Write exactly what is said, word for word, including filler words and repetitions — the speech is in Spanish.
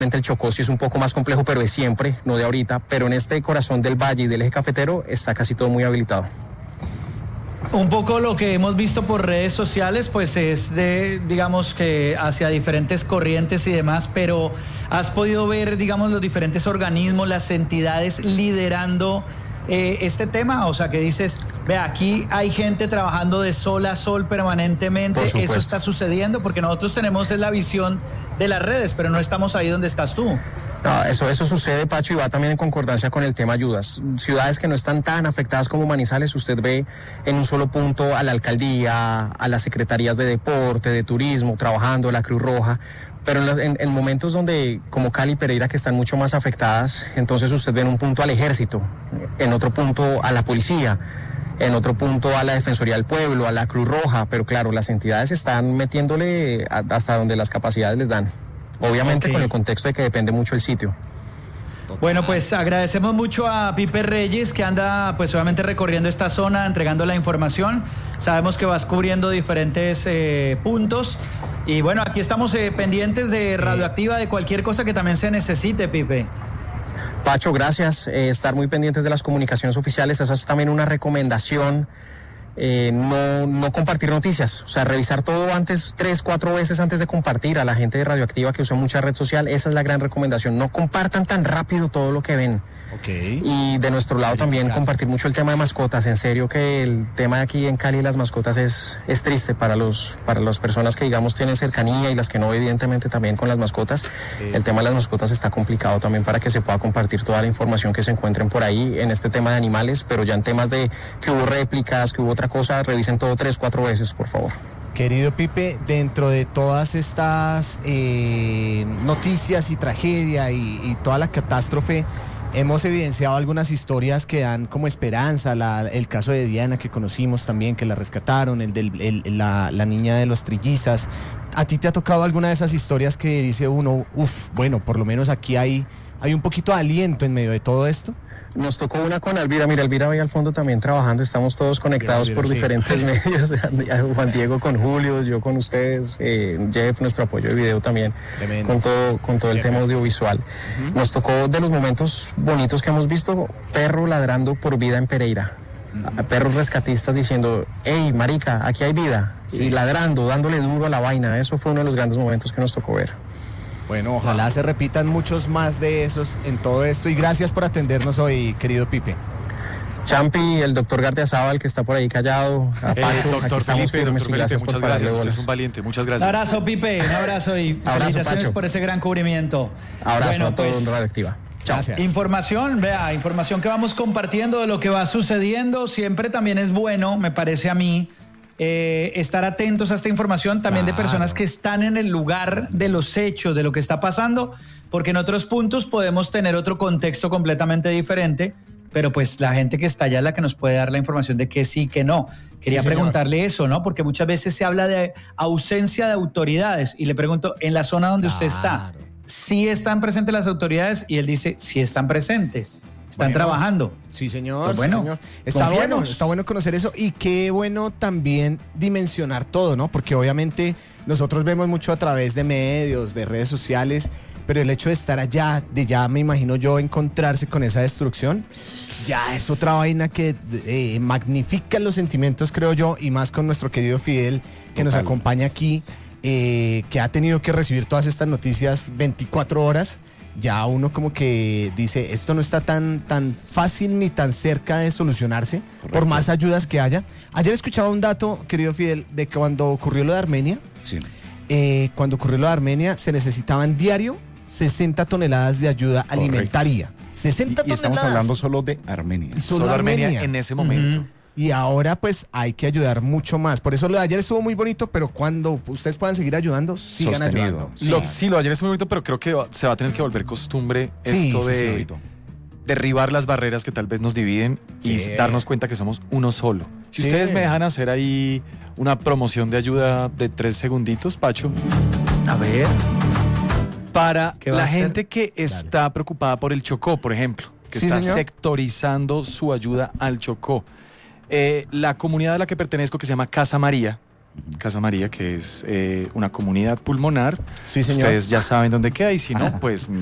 El Chocó sí es un poco más complejo, pero es siempre, no de ahorita, pero en este corazón del valle y del eje cafetero está casi todo muy habilitado. Un poco lo que hemos visto por redes sociales, pues es de, digamos que hacia diferentes corrientes y demás, pero ¿has podido ver, digamos, los diferentes organismos, las entidades liderando eh, este tema? O sea, que dices, ve, aquí hay gente trabajando de sol a sol permanentemente, eso está sucediendo, porque nosotros tenemos la visión de las redes, pero no estamos ahí donde estás tú. No, eso, eso sucede, Pacho, y va también en concordancia con el tema ayudas. Ciudades que no están tan afectadas como Manizales, usted ve en un solo punto a la alcaldía, a las secretarías de deporte, de turismo, trabajando, la Cruz Roja, pero en, los, en, en momentos donde, como Cali y Pereira, que están mucho más afectadas, entonces usted ve en un punto al ejército, en otro punto a la policía, en otro punto a la Defensoría del Pueblo, a la Cruz Roja, pero claro, las entidades están metiéndole hasta donde las capacidades les dan. Obviamente okay. Con el contexto de que depende mucho el sitio. Bueno, pues agradecemos mucho a Pipe Reyes, que anda pues obviamente recorriendo esta zona, entregando la información. Sabemos que vas cubriendo diferentes eh, puntos. Y bueno, aquí estamos eh, pendientes de Radioactiva, de cualquier cosa que también se necesite, Pipe. Pacho, gracias. Eh, estar muy pendientes de las comunicaciones oficiales. Esa es también una recomendación. Eh, no, no compartir noticias, o sea, revisar todo antes, tres, cuatro veces antes de compartir. A la gente de Radioactiva que usa mucha red social, esa es la gran recomendación, no compartan tan rápido todo lo que ven. Okay. Y de nuestro lado también compartir mucho el tema de mascotas. En serio que el tema de aquí en Cali, las mascotas es, es triste para los para las personas que digamos tienen cercanía y las que no, evidentemente también con las mascotas. Eh. El tema de las mascotas está complicado también para que se pueda compartir toda la información que se encuentren por ahí en este tema de animales, pero ya en temas de que hubo réplicas, que hubo otra cosa, revisen todo tres, cuatro veces, por favor. Querido Pipe, dentro de todas estas eh, noticias y tragedia y, y toda la catástrofe, hemos evidenciado algunas historias que dan como esperanza. La, el caso de Diana, que conocimos también, que la rescataron, el de el, la, la niña de los trillizas. ¿A ti te ha tocado alguna de esas historias que dice uno, uff, bueno, por lo menos aquí hay, hay un poquito de aliento en medio de todo esto? Nos tocó una con Elvira, mira, Elvira ahí al fondo también trabajando, estamos todos conectados Elvira, por sí. diferentes medios, Juan Diego con Julio, yo con ustedes, eh, Jeff, nuestro apoyo de video también, Tremendo. con todo, con todo el Jeff. tema audiovisual. Uh-huh. Nos tocó de los momentos bonitos que hemos visto, perro ladrando por vida en Pereira. Uh-huh. Perros rescatistas diciendo, hey, marica, aquí hay vida, sí. y ladrando, dándole duro a la vaina. Eso fue uno de los grandes momentos que nos tocó ver. Bueno, ojalá se repitan muchos más de esos en todo esto, y gracias por atendernos hoy, querido Pipe. Champi, el doctor Gardiazabal, que está por ahí callado. A Paco, eh, doctor Felipe, doctor Felipe, muchas gracias, usted es un valiente, muchas gracias. Un abrazo, Pipe, un abrazo y abrazo, felicitaciones Pacho. por ese gran cubrimiento. Abrazo bueno, a todo pues, en Radioactiva. Gracias. Información, vea, información que vamos compartiendo de lo que va sucediendo. Siempre también es bueno, me parece a mí, Eh, estar atentos a esta información también claro. de personas que están en el lugar de los hechos, de lo que está pasando, porque en otros puntos podemos tener otro contexto completamente diferente, pero pues la gente que está allá es la que nos puede dar la información de que sí, que no. Quería sí, preguntarle eso, ¿no? Porque muchas veces se habla de ausencia de autoridades y le pregunto, en la zona donde claro. usted está, ¿sí están presentes las autoridades? Y él dice, sí están presentes. Están bueno, trabajando. Sí, señor. Pues bueno, sí, señor. Está confiemos. bueno, está bueno conocer eso, y qué bueno también dimensionar todo, ¿no? Porque obviamente nosotros vemos mucho a través de medios, de redes sociales, pero el hecho de estar allá, de ya me imagino yo encontrarse con esa destrucción, ya es otra vaina que eh, magnifica los sentimientos, creo yo, y más con nuestro querido Fidel, que Total. nos acompaña aquí, eh, que ha tenido que recibir todas estas noticias veinticuatro horas. Ya uno como que dice, esto no está tan, tan fácil ni tan cerca de solucionarse, Correcto. por más ayudas que haya. Ayer escuchaba un dato, querido Fidel, de que cuando ocurrió lo de Armenia, sí. eh, cuando ocurrió lo de Armenia, se necesitaban diario sesenta toneladas de ayuda Correcto. alimentaria. sesenta y, y toneladas. estamos hablando solo de Armenia. Solo, solo Armenia. Armenia en ese momento. Uh-huh. Y ahora pues hay que ayudar mucho más. Por eso lo de ayer estuvo muy bonito, pero cuando ustedes puedan seguir ayudando, sigan Sostenido. ayudando. Sí. Lo, sí, lo de ayer estuvo muy bonito, pero creo que se va a tener que volver costumbre sí, esto sí, de sí, derribar las barreras que tal vez nos dividen sí. y darnos cuenta que somos uno solo. Si sí. ustedes me dejan hacer ahí una promoción de ayuda de tres segunditos, Pacho. A ver. Para la gente que está Dale. preocupada por el Chocó, por ejemplo, que sí, está señor. sectorizando su ayuda al Chocó. Eh, la comunidad a la que pertenezco, que se llama Casa María, Casa María, que es eh, una comunidad pulmonar. Sí, señor. Ustedes ya saben dónde queda y si no, pues